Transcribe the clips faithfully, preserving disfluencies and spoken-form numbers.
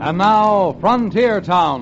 And now, Frontier Town.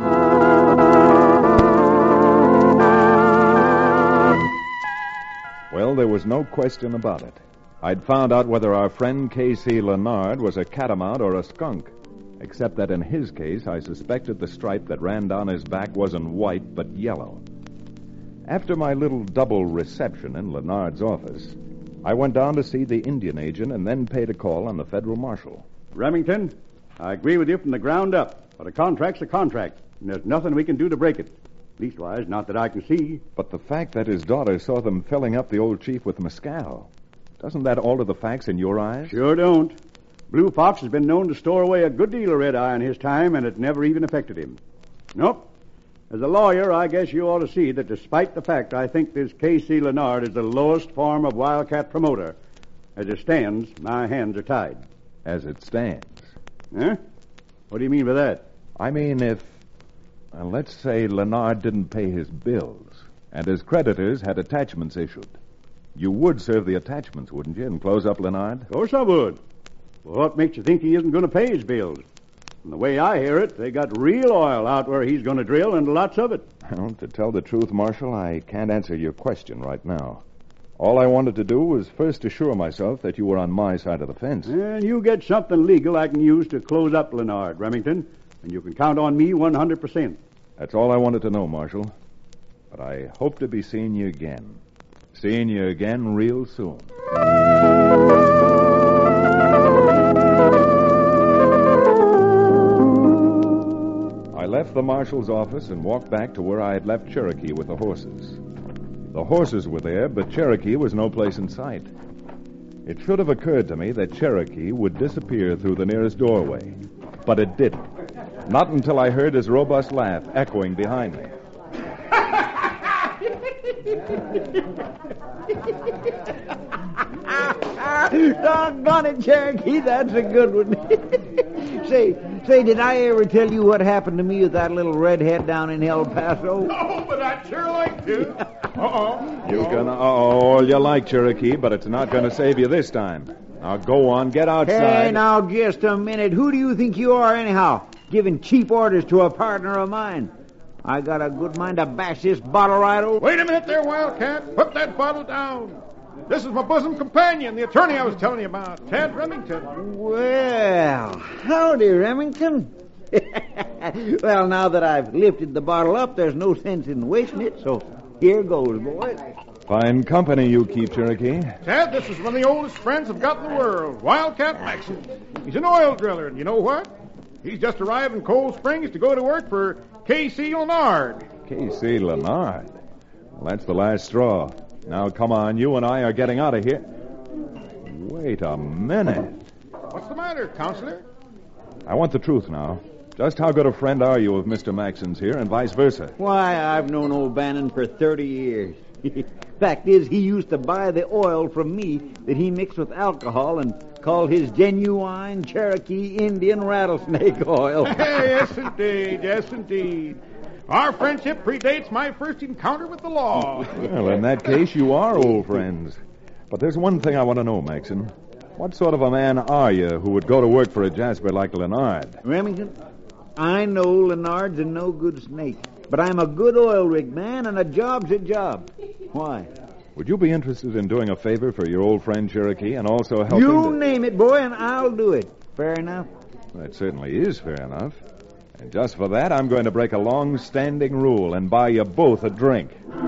Well, there was no question about it. I'd found out whether our friend K C Leonard was a catamount or a skunk, except that in his case, I suspected the stripe that ran down his back wasn't white, but yellow. After my little double reception in Leonard's office, I went down to see the Indian agent and then paid a call on the federal marshal. Remington, I agree with you from the ground up, but a contract's a contract, and there's nothing we can do to break it. Leastwise, not that I can see. But the fact that his daughter saw them filling up the old chief with mescal, doesn't that alter the facts in your eyes? Sure don't. Blue Fox has been known to store away a good deal of red-eye in his time, and it never even affected him. Nope. As a lawyer, I guess you ought to see that despite the fact I think this K C Leonard is the lowest form of wildcat promoter, as it stands, my hands are tied. As it stands? Huh? What do you mean by that? I mean, if, well, let's say Leonard didn't pay his bills, and his creditors had attachments issued. You would serve the attachments, wouldn't you, and close up Leonard? Of course I would. Well, what makes you think he isn't going to pay his bills? From the way I hear it, they got real oil out where he's going to drill, and lots of it. Well, to tell the truth, Marshal, I can't answer your question right now. All I wanted to do was first assure myself that you were on my side of the fence. And you get something legal I can use to close up Leonard, Remington, and you can count on me one hundred percent. That's all I wanted to know, Marshal. But I hope to be seeing you again. Seeing you again real soon. I left the marshal's office and walked back to where I had left Cherokee with the horses. The horses were there, but Cherokee was no place in sight. It should have occurred to me that Cherokee would disappear through the nearest doorway, but it didn't. Not until I heard his robust laugh echoing behind me. Doggone it, Cherokee, that's a good one. say, say, did I ever tell you what happened to me with that little redhead down in El Paso? No, but I'd sure like to. Uh-oh. You're gonna uh-oh all you like, Cherokee, but it's not gonna save you this time. Now go on, get outside. Hey, now, just a minute. Who do you think you are, anyhow? Giving cheap orders to a partner of mine. I got a good mind to bash this bottle right over. Wait a minute there, Wildcat. Put that bottle down. This is my bosom companion, the attorney I was telling you about, Tad Remington. Well, howdy, Remington. Well, now that I've lifted the bottle up, there's no sense in wasting it, so here goes, boys. Fine company you keep, Cherokee. Tad, this is one of the oldest friends I've got in the world, Wildcat Maxson. He's an oil driller, and you know what? He's just arrived in Cold Springs to go to work for K C Leonard. K C Leonard? Well, that's the last straw. Now, come on, you and I are getting out of here. Wait a minute. What's the matter, Counselor? I want the truth now. Just how good a friend are you of Mister Maxson's here, and vice versa? Why, I've known old Bannon for thirty years. Fact is, he used to buy the oil from me that he mixed with alcohol and called his genuine Cherokee Indian rattlesnake oil. Yes, indeed. Yes, indeed. Our friendship predates my first encounter with the law. Well, in that case, you are old friends. But there's one thing I want to know, Maxson. What sort of a man are you who would go to work for a jasper like Leonard? Remington, I know Leonard's a no-good snake, but I'm a good oil rig man, and a job's a job. Why? Would you be interested in doing a favor for your old friend Cherokee and also helping... You to... name it, boy, and I'll do it. Fair enough? That certainly is fair enough. And just for that, I'm going to break a long-standing rule and buy you both a drink.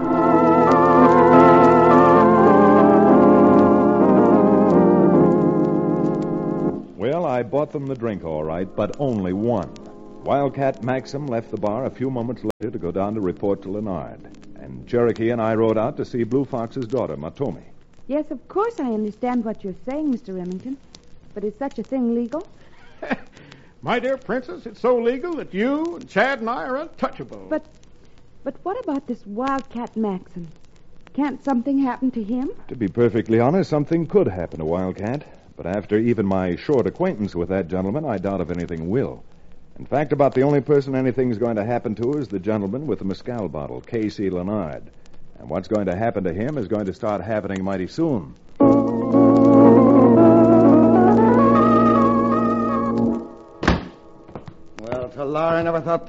Well, I bought them the drink, all right, but only one. Wildcat Maxim left the bar a few moments later to go down to report to Leonard. And Cherokee and I rode out to see Blue Fox's daughter, Matomi. Yes, of course I understand what you're saying, Mister Remington. But is such a thing legal? My dear princess, it's so legal that you and Chad and I are untouchable. But, but what about this Wildcat Maxon? Can't something happen to him? To be perfectly honest, something could happen to Wildcat. But after even my short acquaintance with that gentleman, I doubt if anything will. In fact, about the only person anything's going to happen to is the gentleman with the mescal bottle, K C Leonard. And what's going to happen to him is going to start happening mighty soon. Well, Talar, I never thought